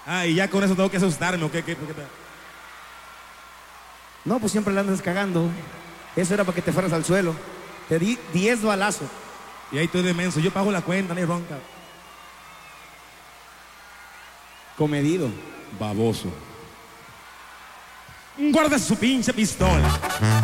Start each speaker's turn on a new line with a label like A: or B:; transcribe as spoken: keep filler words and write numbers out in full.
A: Ah, y ya con eso tengo que asustarme, ¿o qué? ¿Qué, qué, qué?
B: No, pues siempre la andas cagando. Eso era para que te fueras al suelo. Te di diez balazos.
A: Y ahí estoy de menso. Yo pago la cuenta, ni ronca.
B: Comedido.
A: Baboso. Guarda su pinche pistola.